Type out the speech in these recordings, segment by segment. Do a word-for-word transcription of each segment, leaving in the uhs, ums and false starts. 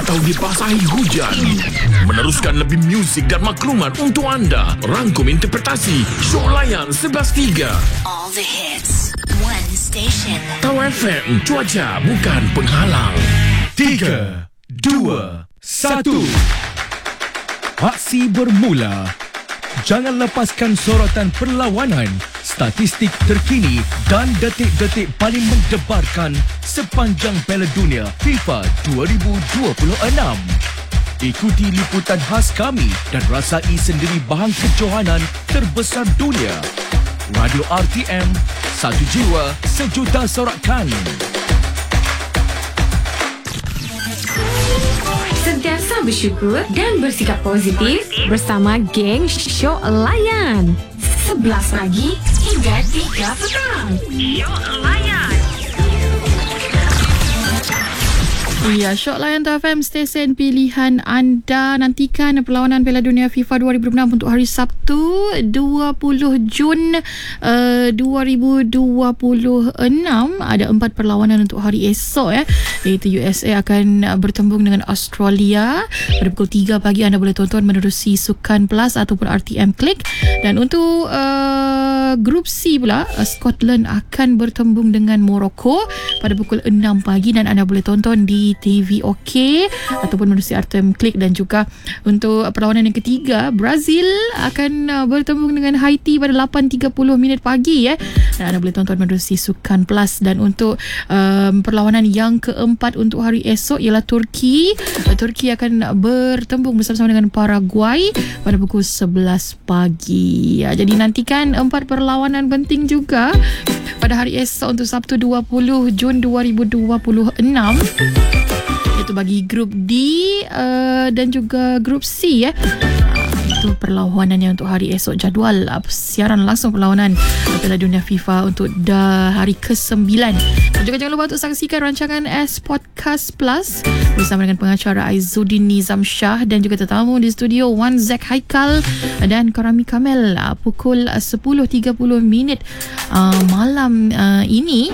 atau dibasahi hujan. Meneruskan lebih muzik dan maklumat untuk anda. Rangkum interpretasi Syok Layan sebelas tiga. All the hits, one station. Tawar F M, cuaca bukan penghalang. Tiga, dua, satu. Aksi bermula. Jangan lepaskan sorotan perlawanan, statistik terkini dan detik-detik paling mendebarkan sepanjang Piala Dunia FIFA dua ribu dua puluh enam. Ikuti liputan khas kami dan rasai sendiri bahang kejohanan terbesar dunia. Radio R T M, satu jiwa, sejuta sorakan. Sentiasa bersyukur dan bersikap positif bersama geng Syok Layan. sebelas pagi hingga tiga petang. Syok Layan. Ya, Syok Layan F M, stesen pilihan anda. Nantikan perlawanan Piala Dunia FIFA dua ribu dua puluh enam untuk hari Sabtu dua puluh Jun uh, dua ribu dua puluh enam. Ada empat perlawanan untuk hari esok, eh. iaitu U S A akan bertembung dengan Australia pada pukul tiga pagi. Anda boleh tonton menerusi Sukan Plus ataupun R T M Click. Dan untuk uh, Grup C pula, uh, Scotland akan bertembung dengan Morocco pada pukul enam pagi dan anda boleh tonton di T V OK ataupun menerusi R T M Click. Dan juga untuk perlawanan yang ketiga, Brazil akan uh, bertembung dengan Haiti pada lapan tiga puluh minit pagi, eh. Dan anda boleh tonton menerusi Sukan Plus. Dan untuk um, perlawanan yang keempat untuk hari esok ialah Turki. uh, Turki akan bertembung bersama-sama dengan Paraguay pada pukul sebelas pagi, ya. Jadi nantikan empat perlawanan penting juga pada hari esok untuk Sabtu dua puluh Jun dua ribu dua puluh enam, iaitu bagi Grup D uh, dan juga Grup C, ya. Itu perlawanannya untuk hari esok. Jadual uh, siaran langsung perlawanan Piala Dunia FIFA untuk dah hari kesembilan. Dan juga jangan lupa untuk saksikan rancangan S Podcast Plus bersama dengan pengacara Aizuddin Nizam Shah dan juga tetamu di studio Wan Zek Haikal dan Karami Kamel uh, pukul uh, sepuluh tiga puluh minit uh, malam uh, ini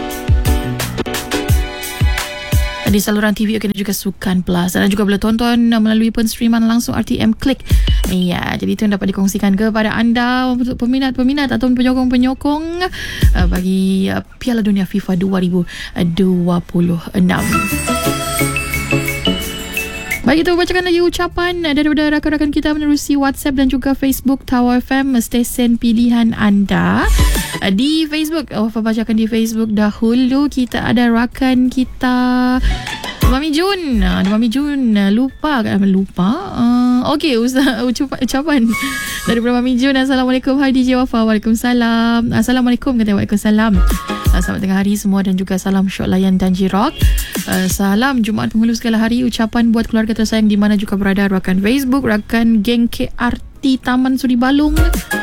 di saluran T V OK dan juga Sukan Plus. Dan juga boleh tonton melalui penstreaman langsung R T M Click. Ya, jadi itu yang dapat dikongsikan kepada anda untuk peminat-peminat atau penyokong-penyokong uh, bagi uh, Piala Dunia FIFA dua ribu dua puluh enam. Baik, itu bacakan lagi ucapan daripada rakan-rakan kita menerusi WhatsApp dan juga Facebook Tower F M, stesen pilihan anda. Di Facebook, oh, bacakan di Facebook dahulu. Kita ada rakan kita Mami Jun. Ada Mami Jun. Lupa kan? Lupa. Uh, Okey, ucapan daripada Mami Jun. Assalamualaikum. Hai D J Wafa. Waalaikumsalam. Assalamualaikum. Kata Waalaikumsalam. Selamat tengah hari semua dan juga salam Syok Layan dan Jirok. Uh, salam Jumaat Penghulu segala hari. Ucapan buat keluarga tersayang di mana juga berada. Rakan Facebook, rakan geng K R T Taman Suri Balung,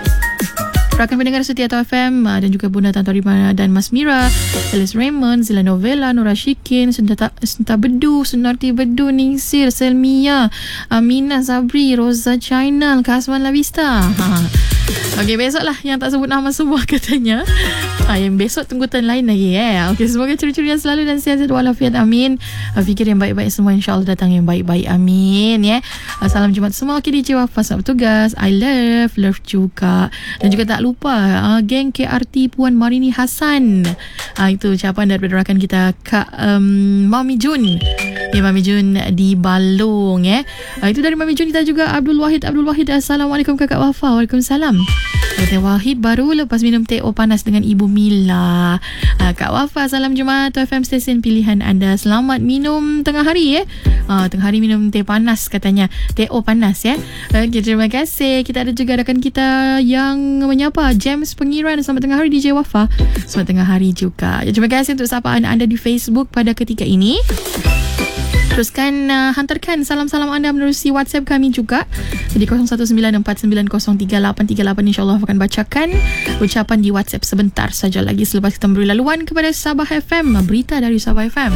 rakan pendengar setia T F M dan juga Bunda Tan Torima dan Mas Mira, Alice Raymond, Zila Novella, Nura Shikin, Senta, Senta Bedu, Sunarti Bedu, Ningsir, Selmia, Amina Sabri, Rosa China, Kasman La Vista. Ha. Okey, besoklah yang tak sebut nama semua katanya. Ha, yang besok tunggu turn lain lagi, eh. Okey, semoga curi-curian selalu dan sihat-sihat walafiat. Amin. Fikir yang baik-baik semua, insya-Allah datang yang baik-baik. Amin, ya. Salam Jumaat semua. Okey, D J Wafa, selamat bertugas. I love, love juga. Dan juga tak lupa uh, geng K R T Puan Marini Hassan. Uh, itu ucapan daripada rakan kita Kak um, Mami Jun. Ya, Mami Jun di Balong, eh. Uh, itu dari Mami Jun. Kita juga Abdul Wahid. Abdul Wahid, Assalamualaikum Kakak Wafa. Waalaikumsalam. Kata Wahid baru lepas minum teh o panas dengan Ibu Mila. Uh, Kak Wafa, salam Jumaat. F M stesen pilihan anda. Selamat minum tengah hari, eh. Uh, tengah hari minum teh panas katanya. Teh o panas, ya. Okay, terima kasih. Kita ada juga rakan kita yang menyapa James Pengiran. Selamat tengah hari D J Wafa. Selamat tengah hari juga. Terima kasih untuk sapaan anda di Facebook pada ketika ini. Teruskan uh, hantarkan salam-salam anda menerusi WhatsApp kami juga di kosong satu sembilan empat sembilan kosong tiga lapan tiga lapan. InsyaAllah akan bacakan ucapan di WhatsApp sebentar saja lagi selepas kita memberi laluan kepada Sabah F M, berita dari Sabah F M.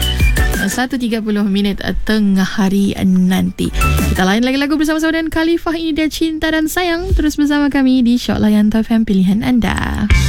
satu tiga puluh minit tengah hari nanti. Kita lain lagi lagu bersama-sama dengan Khalifah. Ini dia Cinta dan Sayang. Terus bersama kami di Syok Layan F M, pilihan anda.